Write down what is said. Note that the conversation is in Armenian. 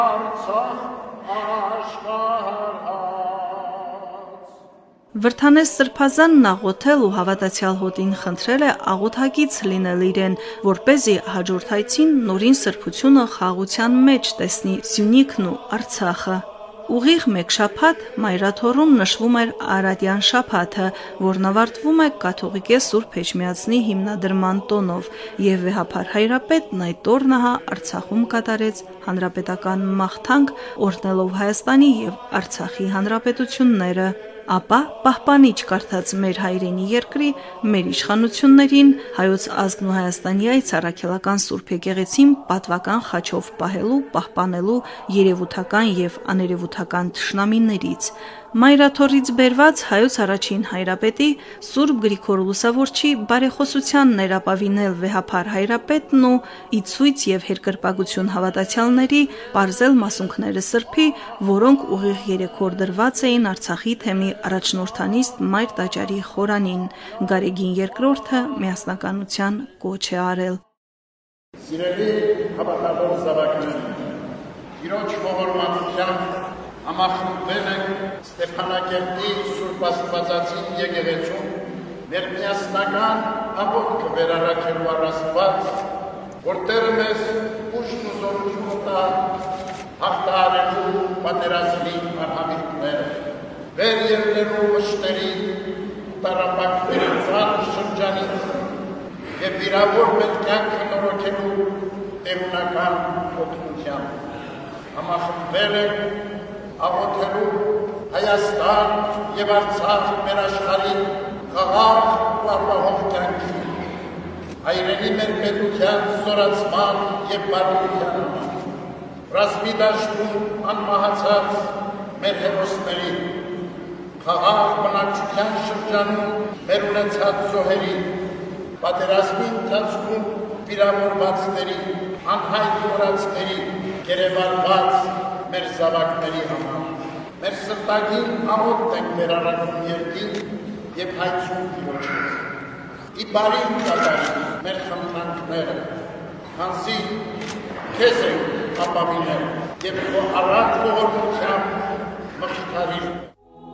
Վրդանես Սրբազանն աղոթել ու հավատացյալ հոտին խնդրել է աղոթագից լինել իրեն, որպեսզի հաջորդ այցին նորին սրբությունը խաղաղության մեջ տեսնի Սյունիքն ու Արցախը։ Ուղիղ մեկ շաբաթ Մայրաթոռում նշվում էր Արարատյան շաբաթը, որն ավարտվում է կաթողիկե Սուրբ Էջմիածնի հիմնադրման տոնով, եւ վեհափար հայրապետն այդ օրն Արցախում կատարեց հանրապետական մաղթանք, օրհնելով Հայաստանի եւ Արցախի հանրապետությունները։ Ապա պահպանիչ կարդաց մեր հայրենի երկրի, մեր իշխանություններին, հայոց ազգն ու Հայաստանի այս առաքելական Սուրբ եկեղեցին պատվական խաչով պահելու, պահպանելու երևութական եւ աներևութական թշնամիներից։ Մայրաթոռից բերված հայոց առաջին հայրապետի Սուրբ Գրիգոր Լուսավորչի բարեխոսությանն էր ապավինել վեհափար հայրապետն ու ի ցույց եւ երկրպագություն հավատացյալների պարզել մասունքները Սրբի, որոնք ուղիղ 3 օր դրված էին Արցախի թեմի առաջնորդանիստ Մայր տաճարի խորանին։ Գարեգին II միասնականության կոչ է արել։ Սիրելի հավատավոր զավակներ, Տիրոջ ողորմածությամբ համախմբվել ենք Ստեփանակերտի Սուրբ Աստվածածին եկեղեցում մեր միասնական աղոթքը վերառաջելու առասպած, որ Տերը մեզ ուժն ու զորություն տա հաղթահարելու պատերազմի արհամիքները, վեր ելնելու վշտերի տառապանքների ծանր շրջանից եւ վիրավոր մեր կյանքը նորոգելու տերունական օգնությամբ։ Համախմբվել ենք աղոթելու Հայաստան եւ Արցախ մեր աշխարհի խաղաղ ու ապահով կյանքի, հայրենի մեր պետության զորացման եւ բարության համար, ռազմի դաշտում անմահացած մեր հերոսների, խաղաղ բնակչության շրջանում մեր ունեցած զոհերի, պատերազմի ընթացքում վիրավորվածների, անհայտ մոռացների, գերեվարված մեր զավակների համար։ Մեր սրտագին աղոթք ենք մեր առաքուն երկին եւ հայցում Տիրոջից։ Ի բարին կատարի մեր խնդրանքները, քանզի քեզ ենք ապավինել եւ առանց ողորմությամբ մխիթարիր